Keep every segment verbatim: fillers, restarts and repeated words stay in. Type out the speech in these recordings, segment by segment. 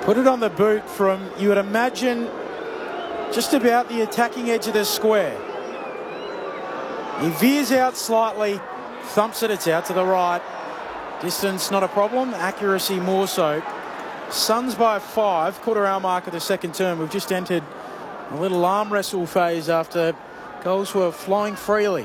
Put it on the boot from, you would imagine, just about the attacking edge of the square. He veers out slightly, thumps it, it's out to the right. Distance not a problem, accuracy more so. Suns by five, quarter hour mark of the second term. We've just entered a little arm wrestle phase after goals were flying freely.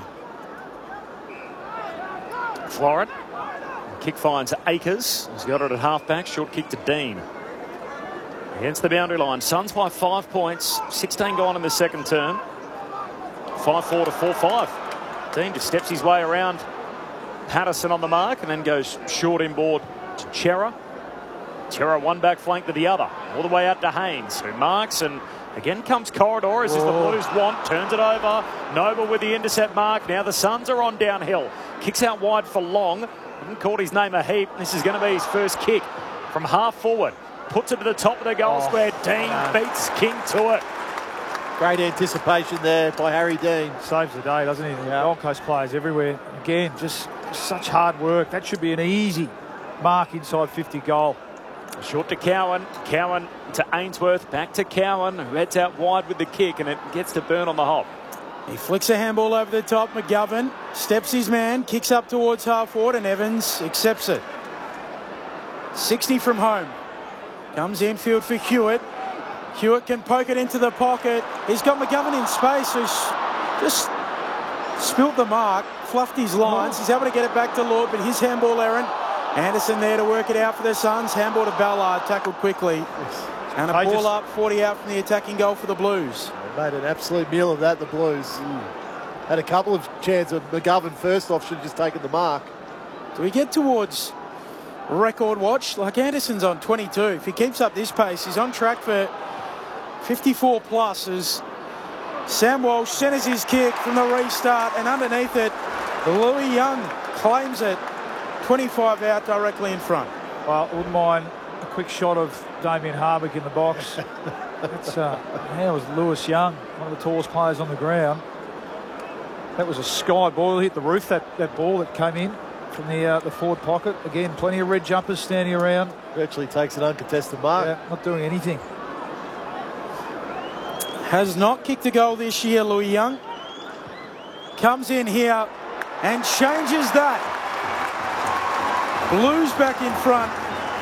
Florent, kick finds Akers. He's got it at half-back, short kick to Dean. Against the boundary line, Suns by five points, sixteen gone in the second term. five four to four five. Dean just steps his way around Patterson on the mark and then goes short inboard to Chera. Chera one back flank to the other, all the way out to Haynes, who marks, and again comes Corridor as is the Blues want, turns it over. Noble with the intercept mark. Now the Suns are on downhill. Kicks out wide for Long. Haven't called his name a heap. This is going to be his first kick from half forward. Puts it to the top of the goal oh, square. Dean man. beats King to it. Great anticipation there by Harry Dean. Saves the day, doesn't he? Yeah. Gold Coast players everywhere. Again, just such hard work. That should be an easy mark inside fifty goal. Short to Cowan. Cowan to Ainsworth. Back to Cowan, who heads out wide with the kick, and it gets to Burn on the hop. He flicks a handball over the top. McGovern steps his man, kicks up towards half forward, and Evans accepts it. sixty from home. Comes infield for Hewitt. Hewitt can poke it into the pocket. He's got McGovern in space, who's just spilt the mark, fluffed his lines. He's able to get it back to Lord, but his handball errant. Anderson there to work it out for the Suns. Handball to Ballard, tackled quickly. And a ball up, forty out from the attacking goal for the Blues. They made an absolute meal of that, the Blues. Mm. Had a couple of chances. McGovern first off should have just taken the mark. Do we get towards record watch? Like Anderson's on twenty-two. If he keeps up this pace, he's on track for fifty-four plus as Sam Walsh centres his kick from the restart, and underneath it, Louis Young claims it. twenty-five out directly in front. Well, I wouldn't mind a quick shot of Damien Harvick in the box. That's, uh, how was Lewis Young, one of the tallest players on the ground. That was a sky ball, hit the roof, that, that ball that came in from the uh, the forward pocket. Again, plenty of red jumpers standing around. Virtually takes an uncontested mark. Yeah, not doing anything. Has not kicked a goal this year, Louis Young. Comes in here and changes that. Blues back in front.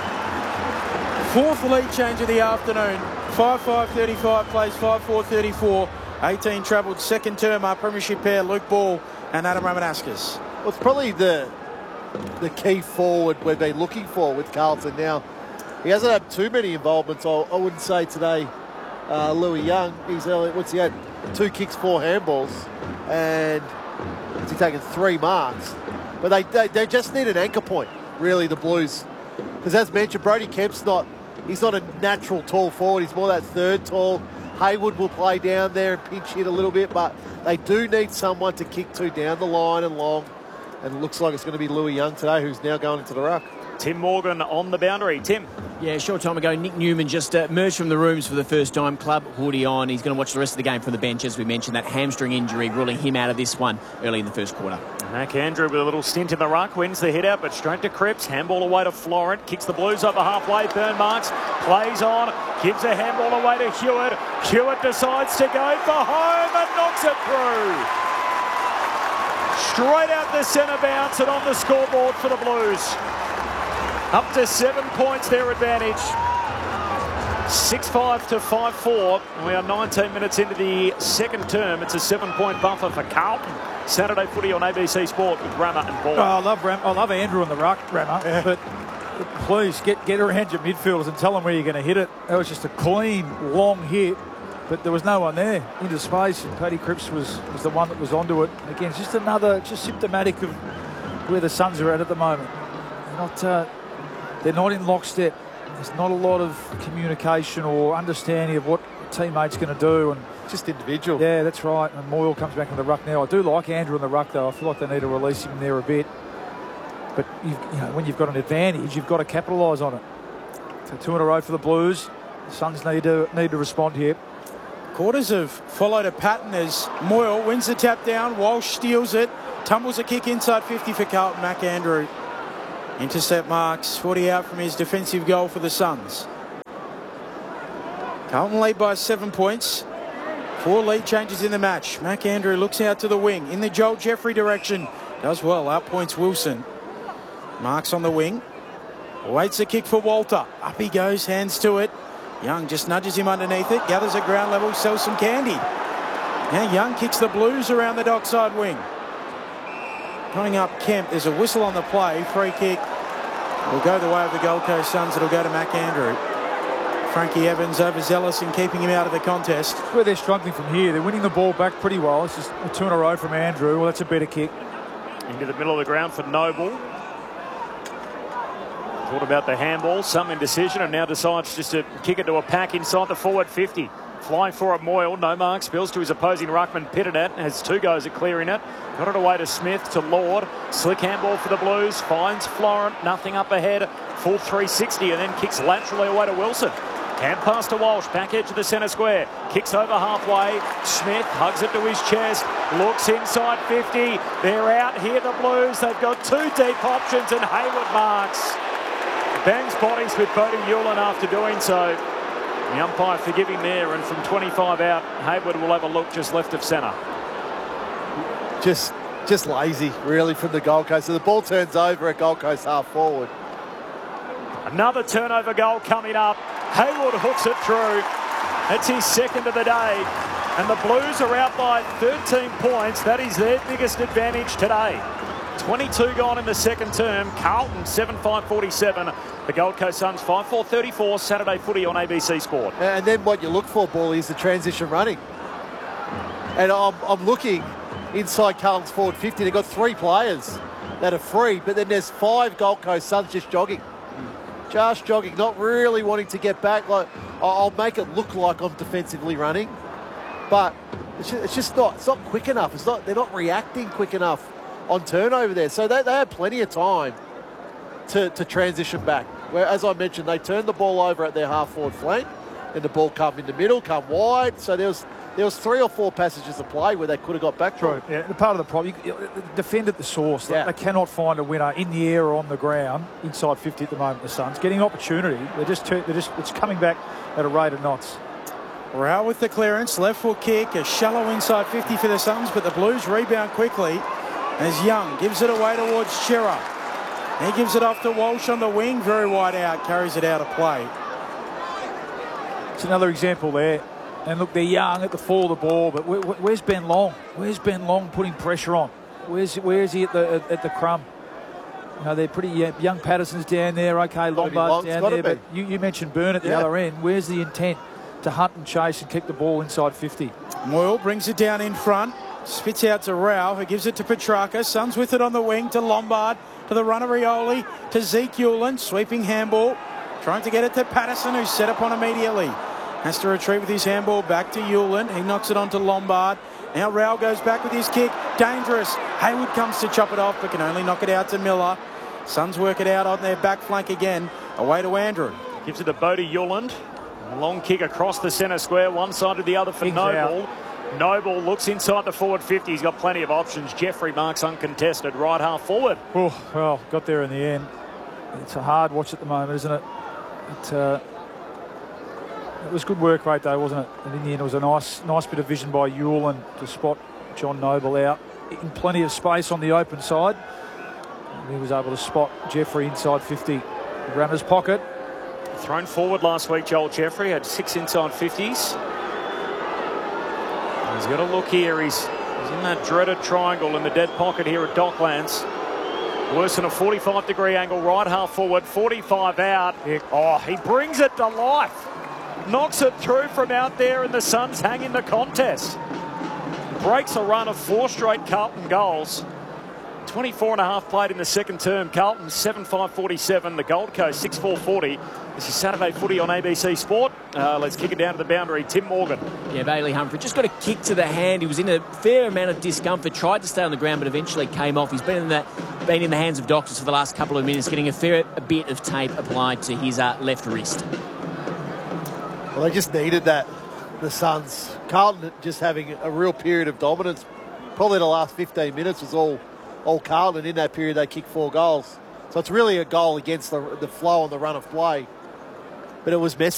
Fourth lead change of the afternoon. five five thirty-five plays five four thirty-four. eighteen travelled second term, our premiership pair, Luke Ball and Adam Ramanauskas. Well, it's probably the the key forward we've been looking for with Carlton now. He hasn't had too many involvements, I, I wouldn't say today, uh, Louis Young. He's only, what's he had? Two kicks, four handballs, and he's taken three marks. But they, they, they just need an anchor point, really, the Blues. Because as mentioned, Brody Kemp's not, he's not a natural tall forward. He's more that third tall. Haywood will play down there and pinch hit a little bit, but they do need someone to kick to down the line and long. And it looks like it's going to be Louis Young today, who's now going into the ruck. Tim Morgan on the boundary. Tim. Yeah, a short time ago, Nick Newman just uh, emerged from the rooms for the first time. Club hoodie on. He's going to watch the rest of the game from the bench, as we mentioned. That hamstring injury ruling him out of this one early in the first quarter. Mac Andrew with a little stint in the ruck, wins the hit out, but straight to Cripps. Handball away to Florent, kicks the Blues up the halfway. Burn marks, plays on, gives a handball away to Hewitt. Hewitt decides to go for home and knocks it through. Straight out the centre bounce and on the scoreboard for the Blues. Up to seven points their advantage. six five to five four. We are nineteen minutes into the second term. It's a seven-point buffer for Carlton. Saturday footy on A B C Sport with Rammer and Ball. Oh, I love Ram I love Andrew on the ruck, Rammer. Yeah. But, but please get get around your midfielders and tell them where you're going to hit it. That was just a clean, long hit. But there was no one there into space, and Paddy Cripps was, was the one that was onto it. Again, it's just another, just symptomatic of where the Suns are at at the moment. They're not, uh, they're not in lockstep. There's not a lot of communication or understanding of what a teammate's going to do. And just individual. Yeah, that's right. And Moyle comes back in the ruck now. I do like Andrew in the ruck, though. I feel like they need to release him there a bit. But you've, you know, when you've got an advantage, you've got to capitalise on it. So two in a row for the Blues. The Suns need to need to respond here. Quarters have followed a pattern as Moyle wins the tap down. Walsh steals it. Tumbles a kick inside fifty for Carlton. Mac Andrew. Intercept marks. forty out from his defensive goal for the Suns. Carlton lead by seven points. Four lead changes in the match. McAndrew looks out to the wing in the Joel Jeffrey direction. Does well, outpoints Wilson. Marks on the wing. Waits a kick for Walter. Up he goes, hands to it. Young just nudges him underneath it. Gathers at ground level, sells some candy. Now Young kicks the Blues around the dockside wing. Coming up Kemp, there's a whistle on the play. Free kick will go the way of the Gold Coast Suns. It'll go to McAndrew. Frankie Evans overzealous in keeping him out of the contest. Where they're struggling from here. They're winning the ball back pretty well. It's just a two in a row from Andrew. Well, that's a better kick. Into the middle of the ground for Noble. Thought about the handball, some indecision, and now decides just to kick it to a pack inside the forward fifty. Flying for it, Moyle. No mark. Spills to his opposing ruckman. Pitted it. Has two goes at clearing it. Got it away to Smith, to Lord. Slick handball for the Blues. Finds Florent. Nothing up ahead. Full three sixty and then kicks laterally away to Wilson. Hand pass to Walsh. Back edge of the centre square. Kicks over halfway. Smith hugs it to his chest. Looks inside fifty. They're out here, the Blues. They've got two deep options and Hayward marks. Bangs bodies with Bodie Hewlin after doing so. The umpire forgiving there, and from twenty-five out, Hayward will have a look just left of centre. Just, just lazy, really, from the Gold Coast. So the ball turns over at Gold Coast half forward. Another turnover goal coming up. Hayward hooks it through. That's his second of the day. And the Blues are out by thirteen points. That is their biggest advantage today. twenty-two gone in the second term. Carlton seven five forty-seven. The Gold Coast Suns five four thirty-four. Saturday footy on A B C Sport. And then what you look for, Ball, is the transition running. And I'm, I'm looking inside Carlton's forward fifty. They've got three players that are free, but then there's five Gold Coast Suns just jogging. Just jogging, not really wanting to get back. Like, I'll make it look like I'm defensively running, but it's just, it's just not. It's not quick enough. It's not. They're not reacting quick enough on turnover there. So they, they had plenty of time to, to transition back. Where, as I mentioned, they turned the ball over at their half forward flank, and the ball come in the middle, come wide. So there was there was three or four passages of play where they could have got back. True. Yeah, the part of the problem, you, you defend at the source. Yeah. They cannot find a winner in the air or on the ground inside fifty at the moment. The Suns getting opportunity. They're just they're just it's coming back at a rate of knots. Rao with the clearance, left foot kick, a shallow inside fifty for the Suns, but the Blues rebound quickly as Young gives it away towards Chera. He gives it off to Walsh on the wing, very wide out, carries it out of play. It's another example there. And look, they're young at the fall of the ball, but where, where's Ben Long? Where's Ben Long putting pressure on? Where's where's he at the at the crumb? You know, they're pretty young. Patterson's down there. Okay, Lombard's down there, but you, you mentioned Byrne at the yeah. other end. Where's the intent to hunt and chase and kick the ball inside fifty? Moyle brings it down in front, spits out to Rao, who gives it to Petrarca. Suns with it on the wing to Lombard, to the runner Rioli, to Zeke Hewlin, sweeping handball, trying to get it to Patterson, who's set upon immediately. Has to retreat with his handball back to Hewlin. He knocks it onto Lombard. Now Rao goes back with his kick. Dangerous. Hayward comes to chop it off, but can only knock it out to Miller. Suns work it out on their back flank again. Away to Andrew. Gives it to Bodie Hewlin. Long kick across the centre square, one side to the other for King's Noble. Out. Noble looks inside the forward fifty. He's got plenty of options. Jeffrey marks uncontested. Right half forward. Oh, well, got there in the end. It's a hard watch at the moment, isn't it? It, uh, it was good work rate, though, wasn't it? And in the end, it was a nice nice bit of vision by Hewlin to spot John Noble out in plenty of space on the open side. And he was able to spot Jeffrey inside fifty. Runner's pocket. Thrown forward last week, Joel Jeffrey had six inside fifties. He's got a look here. He's, he's in that dreaded triangle in the dead pocket here at Docklands. Worse than a forty-five degree angle, right half forward, forty-five out. Oh, he brings it to life. Knocks it through from out there, and the Suns hang in the contest. Breaks a run of four straight Carlton goals. twenty-four and a half played in the second term. Carlton seven five forty-seven. The Gold Coast six four forty. This is Saturday footy on A B C Sport. Uh, let's kick it down to the boundary. Tim Morgan. Yeah, Bailey Humphrey just got a kick to the hand. He was in a fair amount of discomfort. Tried to stay on the ground, but eventually came off. He's been in that, been in the hands of doctors for the last couple of minutes, getting a fair a bit of tape applied to his uh, left wrist. Well, they just needed that. The Suns, Carlton just having a real period of dominance. Probably the last fifteen minutes was all, all Carlton. In that period, they kicked four goals. So it's really a goal against the, the flow and the run of play. But it was messy.